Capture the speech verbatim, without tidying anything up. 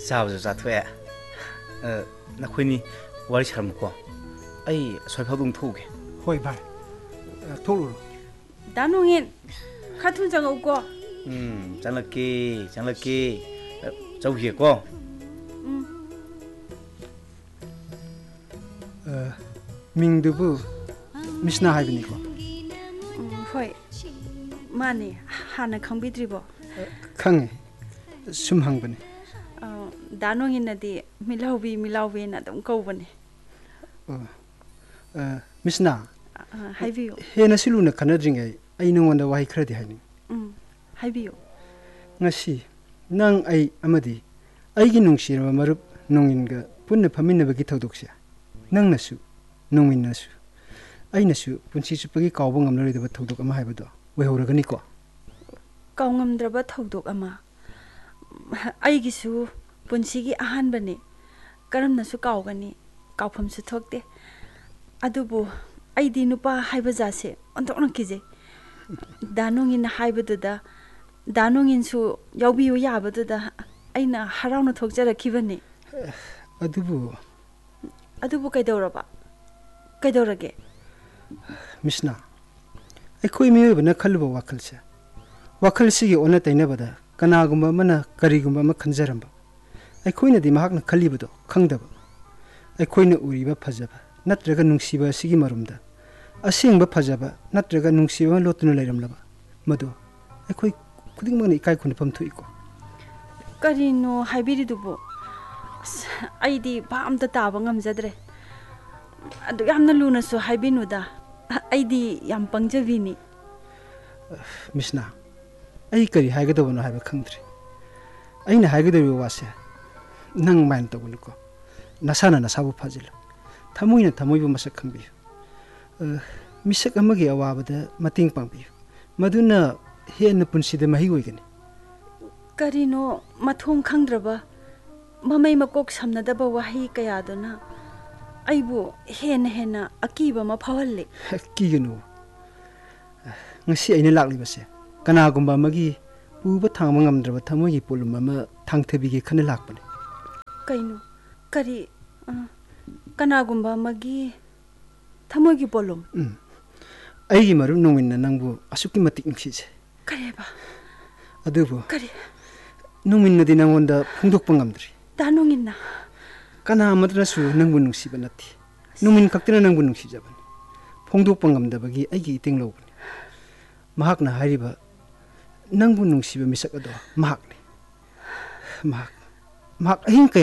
ꯆꯥꯕꯁꯨ ꯆꯥꯊꯣꯛꯑꯦ ꯅꯈꯣꯏꯅꯤ ꯋꯥꯔꯤ ꯁꯥꯔꯝꯃꯨꯀꯣ ꯑꯩ ꯑꯁ꯭ꯋꯥꯏꯐꯥꯎꯗ ꯊꯣꯛꯎꯒꯦ ꯍꯣꯏ ꯚꯥꯏ ꯊꯣꯛꯂꯨꯔꯣ ꯗꯥ ꯅꯣꯡꯉꯦꯟ ꯈꯔ ꯊꯨꯅ ꯆꯪꯉꯛꯎꯀꯣ ꯎꯝ ꯆꯪꯂꯛꯀꯦ ꯆꯪꯂꯛꯀꯦ ꯆꯧꯈꯤꯒꯦꯀꯣ ꯎꯝ ꯃꯤꯡꯗꯨꯕꯨ ꯃꯤꯁꯅꯥ ꯍꯥꯏꯕꯅꯤꯀꯣ ꯍꯣꯏ ꯃꯥꯅꯦ ꯍꯥꯟꯅ ꯈꯪꯕꯤꯗ꯭ꯔꯤꯕꯣ ꯈꯪꯉꯦ ꯁꯨꯝ ꯍꯪꯕꯅꯤ ꯗꯥ ꯅꯣꯡꯉꯦꯟꯅꯗꯤ ꯃꯤꯠꯂꯥꯎꯕꯤ ꯃꯤꯠꯂꯥꯎꯕꯤꯅ ꯑꯗꯨꯝ ꯀꯧꯕꯅꯦ ꯃꯤꯁꯅꯥ ꯍꯥꯏꯕꯤꯌꯨ ꯍꯦꯟꯅ ꯁꯤꯂꯨꯅ ꯈꯟꯅꯗ꯭ꯔꯤꯉꯩ ꯑꯩ ꯅꯉꯣꯟꯗ ꯋꯥꯍꯩ ꯈꯔꯗꯤ ꯍꯥꯏꯅꯤꯡꯉꯤ ꯎꯝ ꯍꯥꯏꯕꯤꯌꯨ ꯉꯁꯤ ꯅꯪ ꯑꯩ ꯑꯃꯗꯤ ꯑꯩꯒꯤ ꯅꯨꯡꯁꯤꯔꯕ ꯃꯔꯨꯞ ꯅꯣꯡꯏꯟꯒ ꯄꯨꯟꯅ ꯐꯝꯃꯤꯟꯅꯕꯒꯤ ꯊꯧꯗꯣꯛꯁꯦ ꯅꯪꯅꯁꯨ ꯅꯣꯡꯏꯟꯅꯁꯨ ꯑꯩꯅꯁꯨ ꯄꯨꯟꯁꯤ ꯆꯨꯞꯄꯒꯤ ꯀꯥꯎꯕ ꯉꯝꯂꯔꯣꯏꯗꯕ ꯊꯧꯗꯣꯛ ꯑꯃ ꯍꯥꯏꯕꯗꯣ ꯑꯣꯏꯍꯧꯔꯒꯅꯤꯀꯣ ꯀꯥꯎꯉꯝꯗ꯭ꯔꯕ ꯊꯧꯗꯣꯛ ꯑꯃ ꯑꯩꯒꯤꯁꯨ ꯄꯨꯟꯁꯤꯒꯤ ꯑꯍꯥꯟꯕꯅꯤ ꯀꯔꯝꯅꯁꯨ ꯀꯥꯎꯒꯅꯤ ꯀꯥꯎꯐꯝꯁꯨ ꯊꯣꯛꯇꯦ ꯑꯗꯨꯕꯨ ꯑꯩꯗꯤ ꯅꯨꯄꯥ ꯍꯥꯏꯕ ꯖꯥꯠꯁꯦ ꯑꯣꯟꯊꯣꯛꯅ ꯀꯤꯖꯩ ꯗꯥ ꯅꯣꯡꯏꯟꯅ ꯍꯥꯏꯕꯗꯨꯗ ꯗꯥ ꯅꯣꯡꯏꯟꯁꯨ ꯌꯥꯎꯕꯤꯌꯨ ꯌꯥꯕꯗꯨꯗ ꯑꯩꯅ ꯍꯔꯥꯎꯅ ꯊꯣꯛꯆꯔꯛꯈꯤꯕꯅꯤ ꯑꯗꯨꯕꯨ ꯑꯗꯨꯕꯨ ꯀꯩꯗꯧꯔꯕ ꯀꯩꯗꯧꯔꯒꯦ ꯃꯤꯁꯅꯥ ꯑꯩꯈꯣꯏ ꯃꯤꯑꯣꯏꯕꯅ ꯈꯜꯂꯨꯕ ꯋꯥꯈꯜꯁꯦ ꯋꯥꯈꯜꯁꯤꯒꯤ ꯑꯣꯟꯅ ꯇꯩꯅꯕꯗ ꯀꯅꯥꯒꯨꯝꯕ ꯑꯃꯅ ꯀꯔꯤꯒꯨꯝꯕ ꯑꯃ ꯈꯟꯖꯔꯝꯕ ꯑꯩꯈꯣꯏꯅꯗꯤ ꯃꯍꯥꯛꯅ ꯈꯜꯂꯤꯕꯗꯣ ꯈꯪꯗꯕ ꯑꯩꯈꯣꯏꯅ ꯎꯔꯤꯕ ꯐꯖꯕ ꯅꯠꯇ꯭ꯔꯒ ꯅꯨꯡꯁꯤꯕ ꯑꯁꯤꯒꯤ ꯃꯔꯨꯝꯗ ꯑꯁꯦꯡꯕ ꯐꯖꯕ ꯅꯠꯇ꯭ꯔꯒ ꯅꯨꯡꯁꯤꯕ ꯑꯃ ꯂꯣꯠꯇꯨꯅ ꯂꯩꯔꯝꯂꯕ ꯃꯗꯨ ꯑꯩꯈꯣꯏ ꯈꯨꯗꯤꯡꯃꯛꯅ ꯏꯀꯥꯏ ꯈꯨꯝꯅꯐꯝ ꯊꯣꯛꯏꯀꯣ ꯀꯔꯤꯅꯣ ꯍꯥꯏꯕꯤꯔꯤꯗꯨꯕꯨ ꯑꯁ ꯑꯩꯗꯤ ꯚꯥꯞ ꯑꯝꯇ ꯇꯥꯕ ꯉꯝꯖꯗ꯭ꯔꯦ ꯑꯗꯨ ꯌꯥꯝꯅ ꯂꯨꯅꯁꯨ ꯍꯥꯏꯕꯤꯅꯨꯗ ꯑꯩꯗꯤ ꯌꯥꯝ ꯄꯪꯖꯕꯤꯅꯤ ꯃꯤꯁꯅꯥ ꯑꯩ ꯀꯔꯤ ꯍꯥꯏꯒꯗꯕꯅꯣ ꯍꯥꯏꯕ ꯈꯪꯗ꯭ꯔꯤ ꯑꯩꯅ ꯍꯥꯏꯒꯗꯧꯔꯤꯕ ꯋꯥꯁꯦ ꯅꯪ ꯃꯥꯏꯟ ꯇꯧꯒꯅꯨꯀꯣ ꯅꯁꯥꯅ ꯅꯁꯥꯕꯨ ꯐꯥꯖꯤꯜꯂꯨ ꯊꯃꯣꯏꯅ ꯊꯃꯣꯏꯕꯨ ꯃꯁꯛ ꯈꯪꯕꯤꯌꯨ ꯃꯤꯁꯛ ꯑꯃꯒꯤ ꯑꯋꯥꯕꯗ ꯃꯇꯦꯡ ꯄꯥꯡꯕꯤꯌꯨ ꯃꯗꯨꯅ ꯍꯦꯟꯅ ꯄꯨꯟꯁꯤꯗ ꯃꯍꯩ ꯑꯣꯏꯒꯅꯤ ꯀꯔꯤꯅꯣ ꯃꯊꯣꯡ ꯈꯪꯗ꯭ꯔꯕ ꯃꯃꯩ ꯃꯀꯣꯛ ꯁꯝꯅꯗꯕ ꯋꯥꯍꯩ ꯀꯌꯥꯗꯨꯅ ꯑꯩꯕꯨ ꯍꯦꯟꯅ ꯍꯦꯟꯅ ꯑꯀꯤꯕ ꯑꯃ ꯐꯥꯎꯍꯜꯂꯤ ꯀꯤꯒꯅꯨ ꯉꯁꯤ ꯑꯩꯅ ꯂꯥꯛꯂꯤꯕꯁꯦ ꯀꯅꯥꯒꯨꯝꯕ ꯑꯃꯒꯤ ꯄꯨꯕ ꯊꯥꯡꯕ ꯉꯝꯗ꯭ꯔꯕ ꯊꯃꯣꯏꯒꯤ ꯄꯣꯠꯂꯨꯝ ꯑꯃ ꯊꯥꯡꯊꯕꯤꯒꯦ ꯈꯟꯅ ꯂꯥꯛꯄꯅꯤ ꯀꯩꯅꯣ ꯀꯔꯤ ꯀꯅꯥꯒꯨꯝꯕ ꯑꯃꯒꯤ ꯊꯃꯣꯏꯒꯤ ꯄꯣꯠꯂꯨꯝ ꯎꯝ ꯑꯩꯒꯤ ꯃꯔꯨꯞ ꯅꯣꯡꯏꯟꯅ ꯅꯪꯕꯨ ꯑꯁꯨꯛꯀꯤ ꯃꯇꯤꯛ ꯅꯨꯡꯁꯤꯖꯩ ꯀꯔꯤꯕ ꯑꯗꯨꯕꯨ ꯀꯔꯤ ꯅꯣꯡꯏꯟꯅꯗꯤ ꯅꯪꯉꯣꯟꯗ ꯐꯣꯡꯗꯣꯛꯄ ꯉꯝꯗ꯭ꯔꯤ ꯗꯥ ꯅꯣꯡꯏꯟꯅ ꯀꯅꯥ ꯑꯃꯠꯇꯅꯁꯨ ꯅꯪꯕꯨ ꯅꯨꯡꯁꯤꯕ ꯅꯠꯇꯦ ꯅꯣꯡꯏꯟ ꯈꯛꯇꯅ ꯅꯪꯕꯨ ꯅꯨꯡꯁꯤꯖꯕꯅꯤ ꯐꯣꯡꯗꯣꯛꯄ ꯉꯝꯗꯕꯒꯤ ꯑꯩꯒꯤ ꯏꯇꯦꯡ ꯂꯧꯕꯅꯤ ꯃꯍꯥꯛꯅ ꯍꯥꯏꯔꯤꯕ ꯅꯪꯕꯨ ꯅꯨꯡꯁꯤꯕ ꯃꯤꯁꯛ ꯑꯗꯣ ꯃꯍꯥꯛꯅꯤ ꯃꯍꯥꯛ ꯃꯍꯥꯛ ꯑꯍꯤꯡ ꯀꯌꯥ